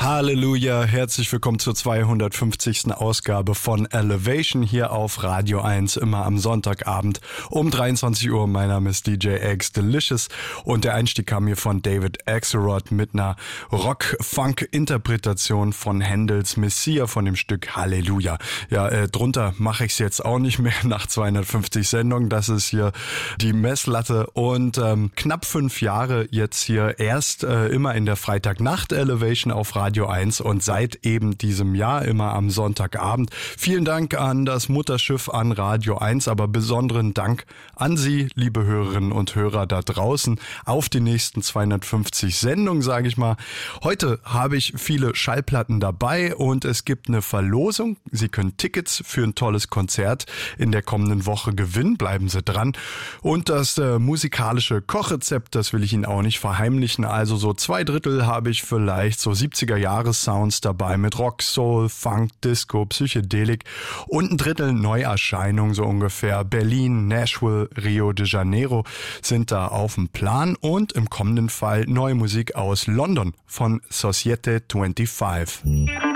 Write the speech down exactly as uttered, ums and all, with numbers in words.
Halleluja, herzlich willkommen zur zweihundertfünfzigsten Ausgabe von Elevation hier auf Radio eins, immer am Sonntagabend um dreiundzwanzig Uhr. Mein Name ist D J X Delicious und der Einstieg kam hier von David Axelrod mit einer Rock-Funk-Interpretation von Händels Messiah von dem Stück Halleluja. Ja, äh, drunter mache ich es jetzt auch nicht mehr nach zweihundertfünfzig Sendungen. Das ist hier die Messlatte und ähm, knapp fünf Jahre jetzt hier erst äh, immer in der Freitagnacht Elevation auf Radio Radio eins und seit eben diesem Jahr immer am Sonntagabend. Vielen Dank an das Mutterschiff an Radio eins, aber besonderen Dank an Sie, liebe Hörerinnen und Hörer da draußen, auf die nächsten zweihundertfünfzig Sendungen, sage ich mal. Heute habe ich viele Schallplatten dabei und es gibt eine Verlosung. Sie können Tickets für ein tolles Konzert in der kommenden Woche gewinnen. Bleiben Sie dran. Und das äh, musikalische Kochrezept, das will ich Ihnen auch nicht verheimlichen. Also so zwei Drittel habe ich vielleicht so siebziger Jahres-Sounds dabei mit Rock, Soul, Funk, Disco, Psychedelik und ein Drittel Neuerscheinungen so ungefähr. Berlin, Nashville, Rio de Janeiro sind da auf dem Plan und im kommenden Fall neue Musik aus London von Societe fünfundzwanzig.